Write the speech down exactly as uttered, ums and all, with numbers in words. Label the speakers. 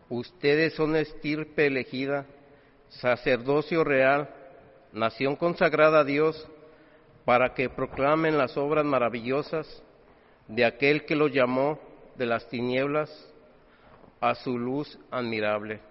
Speaker 1: Ustedes son estirpe elegida, sacerdocio real, nación consagrada a Dios, para que proclamen las obras maravillosas de aquel que los llamó de las tinieblas a su luz admirable.